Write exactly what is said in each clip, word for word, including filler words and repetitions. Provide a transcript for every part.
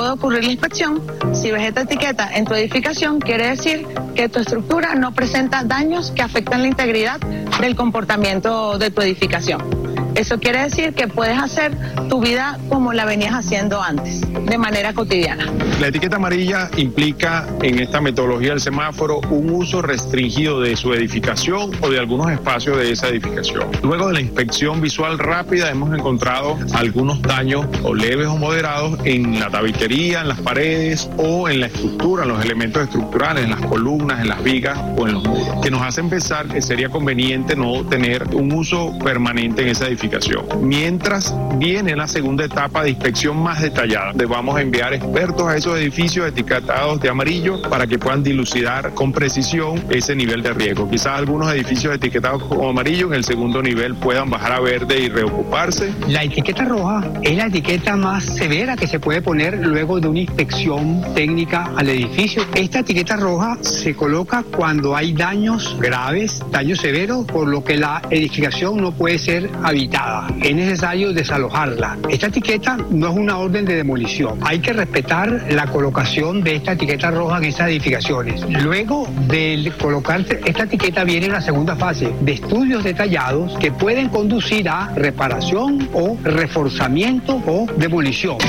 de ocurrir la inspección, si ves esta etiqueta en tu edificación, quiere decir que tu estructura no presenta daños que afectan la integridad del comportamiento de tu edificación. Eso quiere decir que puedes hacer tu vida como la venías haciendo antes, de manera cotidiana. La etiqueta amarilla implica en esta metodología del semáforo un uso restringido de su edificación o de algunos espacios de esa edificación. Luego de la inspección visual rápida hemos encontrado algunos daños o leves o moderados en la tabiquería, en las paredes o en la estructura, en los elementos estructurales, en las columnas, en las vigas o en los muros, que nos hacen pensar que sería conveniente no tener un uso permanente en esa edificación. Mientras viene la segunda etapa de inspección más detallada, donde vamos a enviar expertos a esos edificios etiquetados de amarillo para que puedan dilucidar con precisión ese nivel de riesgo. Quizás algunos edificios etiquetados como amarillo en el segundo nivel puedan bajar a verde y reocuparse. La etiqueta roja es la etiqueta más severa que se puede poner luego de una inspección técnica al edificio. Esta etiqueta roja se coloca cuando hay daños graves, daños severos, por lo que la edificación no puede ser habitada. Es necesario desalojarla. Esta etiqueta no es una orden de demolición. Hay que respetar la colocación de esta etiqueta roja en esas edificaciones. Luego de colocarse esta etiqueta viene la segunda fase de estudios detallados que pueden conducir a reparación o reforzamiento o demolición.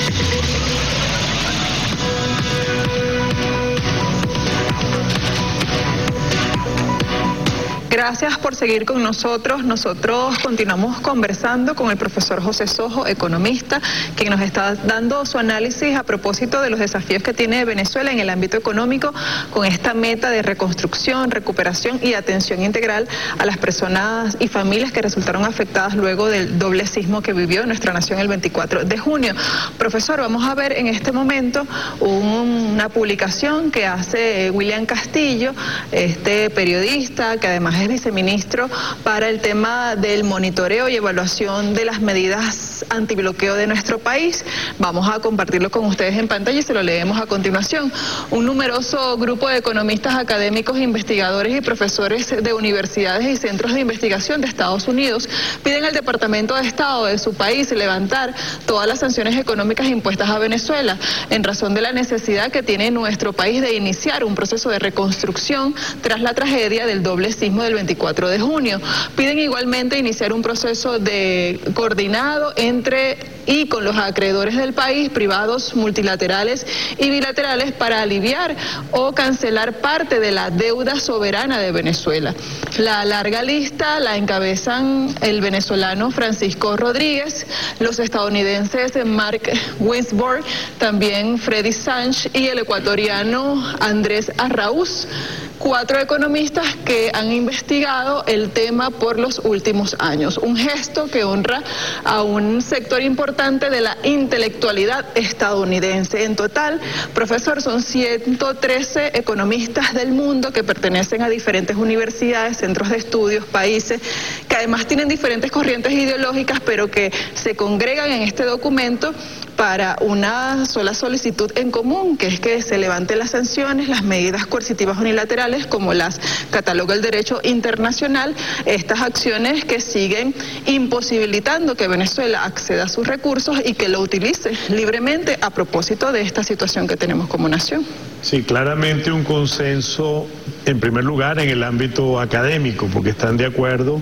Gracias por seguir con nosotros. Nosotros continuamos conversando con el profesor José Sojo, economista, quien nos está dando su análisis a propósito de los desafíos que tiene Venezuela en el ámbito económico con esta meta de reconstrucción, recuperación y atención integral a las personas y familias que resultaron afectadas luego del doble sismo que vivió nuestra nación el veinticuatro de junio. Profesor, vamos a ver en este momento un, una publicación que hace William Castillo, este periodista que además es viceministro para el tema del monitoreo y evaluación de las medidas antibloqueo de nuestro país. Vamos a compartirlo con ustedes en pantalla y se lo leemos a continuación. Un numeroso grupo de economistas, académicos, investigadores y profesores de universidades y centros de investigación de Estados Unidos piden al Departamento de Estado de su país levantar todas las sanciones económicas impuestas a Venezuela en razón de la necesidad que tiene nuestro país de iniciar un proceso de reconstrucción tras la tragedia del doble sismo del veinticuatro de junio. Piden igualmente iniciar un proceso de coordinado entre y con los acreedores del país, privados, multilaterales y bilaterales, para aliviar o cancelar parte de la deuda soberana de Venezuela. La larga lista la encabezan el venezolano Francisco Rodríguez, los estadounidenses Mark Winsborg, también Freddy Sánchez y el ecuatoriano Andrés Arraúz, cuatro economistas que han investigado el tema por los últimos años. Un gesto que honra a un sector importante de la intelectualidad estadounidense. En total, profesor, son ciento trece economistas del mundo que pertenecen a diferentes universidades, centros de estudios, países, que además tienen diferentes corrientes ideológicas, pero que se congregan en este documento para una sola solicitud en común, que es que se levanten las sanciones, las medidas coercitivas unilaterales, como las cataloga el derecho internacional, estas acciones que siguen imposibilitando que Venezuela acceda a sus recursos y que lo utilice libremente a propósito de esta situación que tenemos como nación. Sí, claramente un consenso, en primer lugar, en el ámbito académico, porque están de acuerdo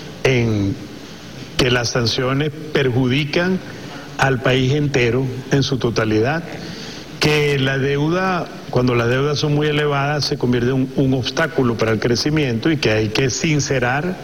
en que las sanciones perjudican al país entero en su totalidad, que la deuda, cuando las deudas son muy elevadas, se convierte en un, un obstáculo para el crecimiento y que hay que sincerar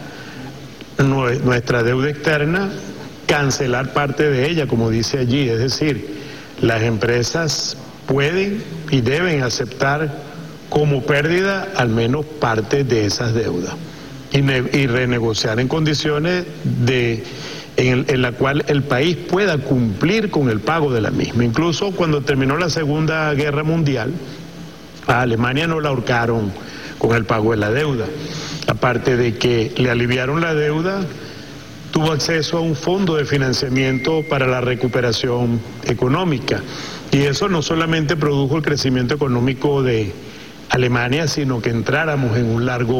nuestra deuda externa, cancelar parte de ella, como dice allí, es decir, las empresas pueden y deben aceptar como pérdida al menos parte de esas deudas y, y renegociar en condiciones de En, el, en la cual el país pueda cumplir con el pago de la misma. Incluso cuando terminó la Segunda Guerra Mundial, a Alemania no la ahorcaron con el pago de la deuda. Aparte de que le aliviaron la deuda, tuvo acceso a un fondo de financiamiento para la recuperación económica. Y eso no solamente produjo el crecimiento económico de Alemania, sino que entráramos en un largo